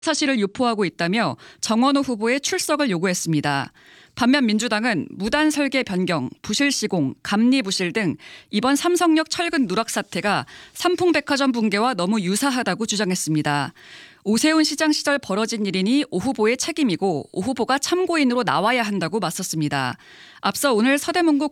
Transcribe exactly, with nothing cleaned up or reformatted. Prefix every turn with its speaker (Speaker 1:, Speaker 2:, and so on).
Speaker 1: 사실을 유포하고 있다며 정원호 후보의 출석을 요구했습니다. 반면 민주당은 무단 설계 변경, 부실 시공, 감리 부실 등 이번 삼성역 철근 누락 사태가 삼풍백화점 붕괴와 너무 유사하다고 주장했습니다. 오세훈 시장 시절 벌어진 일이니 오 후보의 책임이고 오 후보가 참고인으로 나와야 한다고 맞섰습니다. 앞서 오늘 서대문구